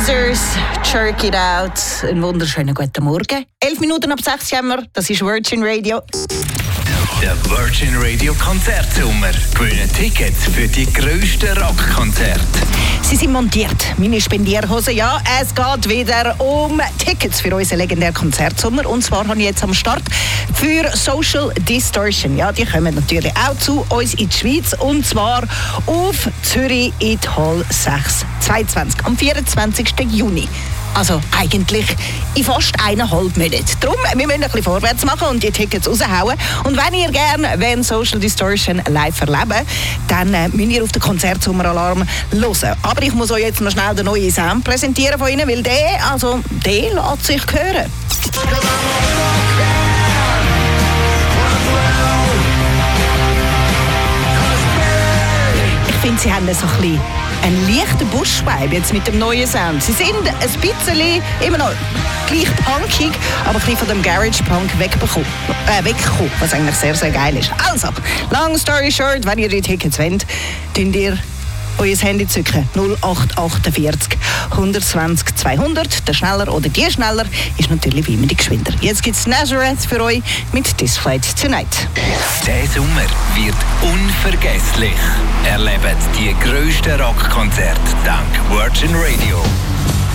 Weezers, Jerk It Out. Einen wunderschönen guten Morgen. 11 Minuten ab 6 haben wir, das ist Virgin Radio. Der Virgin Radio Konzertsommer. Gewinnen Tickets für die grössten Rockkonzerte. Sie sind montiert, meine Spendierhosen. Ja, es geht wieder um Tickets für unseren legendären Konzertsommer. Und zwar habe ich jetzt am Start für Social Distortion. Ja, die kommen natürlich auch zu uns in die Schweiz. Und zwar auf Zürich in die Hall 622 am 24. Juni. Also eigentlich in fast 1,5 Monaten. Darum, wir müssen ein bisschen vorwärts machen und die Tickets raushauen. Und wenn ihr gerne Social Distortion live erleben, dann müsst ihr auf den Konzertsommeralarm hören. Aber ich muss euch jetzt noch schnell den neuen Sound präsentieren von Ihnen, weil der lässt sich hören. Ich finde, sie haben so ein bisschen einen leichten Busch-Vibe jetzt mit dem neuen Sound. Sie sind ein bisschen immer noch gleich punkig, aber ein bisschen von dem Garage-Punk weggekommen, was eigentlich sehr, sehr geil ist. Also, long story short, wenn ihr die Tickets wollt, könnt ihr euer Handy zücken. 0848 120 200. Der Schneller oder die Schneller ist natürlich wie immer die Geschwinder. Jetzt gibt es Nazareth für euch mit This Flight Tonight. Der Sommer wird unvergesslich. Erlebt die grössten Rockkonzerte dank Virgin Radio.